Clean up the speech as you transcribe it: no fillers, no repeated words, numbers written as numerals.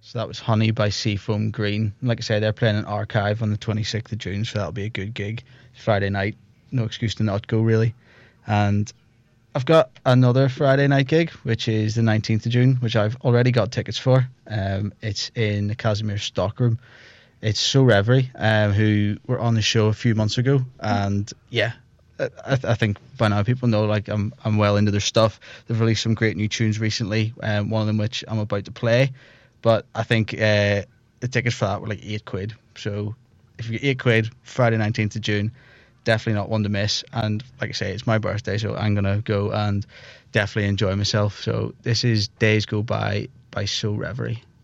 So that was Honey by Seafoam Green. Like I said, they're playing an Archive on the 26th of June, so that'll be a good gig. It's Friday night, no excuse to not go, really. And I've got another Friday night gig, which is the 19th of June, which I've already got tickets for. It's in the Casimir Stockroom. It's So Reverie, who were on the show a few months ago, and yeah, I think by now people know like I'm well into their stuff. They've released some great new tunes recently, one of them which I'm about to play. But I think the tickets for that were like £8. So if you get £8, Friday 19th of June, definitely not one to miss. And like I say, it's my birthday, so I'm gonna go and definitely enjoy myself. So this is Days Go By So Reverie.